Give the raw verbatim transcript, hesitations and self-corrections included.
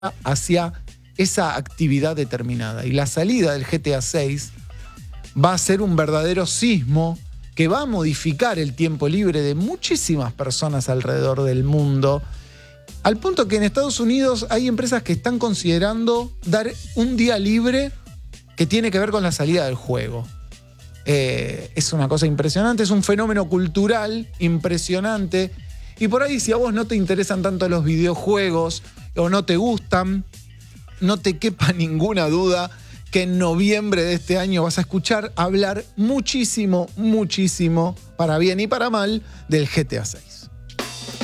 hacia esa actividad determinada. Y la salida del G T A seis va a ser un verdadero sismo que va a modificar el tiempo libre de muchísimas personas alrededor del mundo, al punto que en Estados Unidos hay empresas que están considerando dar un día libre que tiene que ver con la salida del juego. Eh, es una cosa impresionante, es un fenómeno cultural impresionante. Y por ahí, si a vos no te interesan tanto los videojuegos o no te gustan, no te quepa ninguna duda que en noviembre de este año vas a escuchar hablar muchísimo, muchísimo, para bien y para mal, del G T A seis.